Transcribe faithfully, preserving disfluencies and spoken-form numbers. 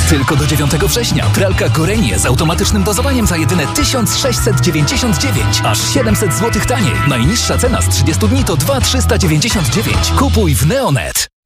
Tylko do dziewiątego września. Pralka Gorenie z automatycznym dozowaniem za jedyne tysiąc sześćset dziewięćdziesiąt dziewięć. Aż siedemset złotych taniej. Najniższa cena z trzydziestu dni to dwa tysiące trzysta dziewięćdziesiąt dziewięć. Kupuj w Neonet.